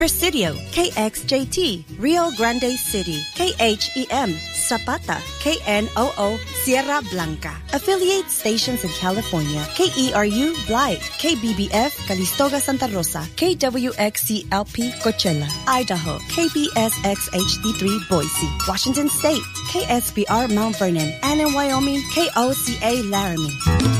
Presidio, KXJT, Rio Grande City, KHEM, Zapata, KNOO, Sierra Blanca. Affiliate stations in California, KERU, Blythe, KBBF, Calistoga, Santa Rosa, KWXCLP, Coachella, Idaho, KBSX HD3, Boise, Washington State, KSBR, Mount Vernon, and in Wyoming, KOCA, Laramie.